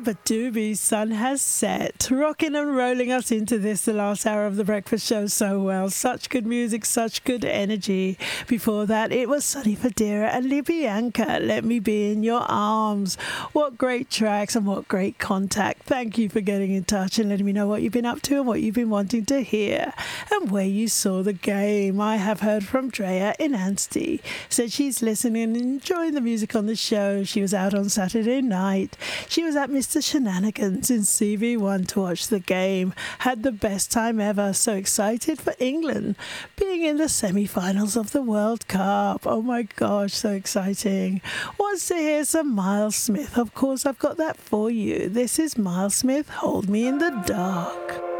but Doobie's sun has set, rocking and rolling us into this, the last hour of the breakfast show so well. Such good music, such good energy. Before that, it was Sonny Fodera and Libianca, Let Me Be in Your Arms. What great tracks and what great contact. Thank you for getting in touch and letting me know what you've been up to and what you've been wanting to hear and where you saw the game. I have heard from Drea in Anstey. Said she's listening and enjoying the music on the show. She was out on Saturday night. She was at Mr. Shenanigans in CV1 to watch the game. Had the best time ever. So excited for England being in the semi-finals of the World Cup. Oh my gosh, so exciting. Wants to hear some Miles Smith. Of course, I've got that for you. This is Miles Smith, Hold Me in the Dark.